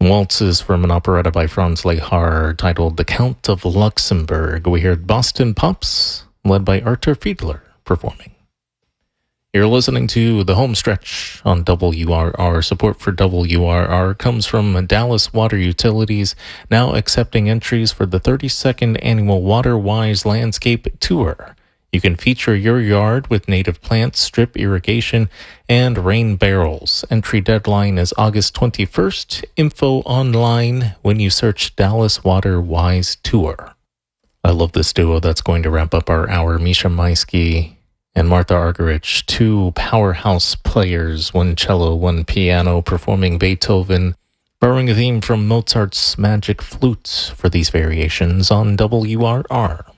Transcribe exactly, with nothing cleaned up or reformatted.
Waltzes from an operetta by Franz Lehár titled The Count of Luxembourg. We heard Boston Pops, led by Arthur Fiedler, performing. You're listening to The Home Stretch on W R R. Support for W R R comes from Dallas Water Utilities, now accepting entries for the thirty-second annual WaterWise Landscape Tour. You can feature your yard with native plants, drip irrigation, and rain barrels. Entry deadline is August twenty-first. Info online when you search Dallas WaterWise Tour. I love this duo that's going to wrap up our hour. Misha Maisky and Martha Argerich, two powerhouse players, one cello, one piano, performing Beethoven, borrowing a theme from Mozart's Magic Flute for these variations on W R R.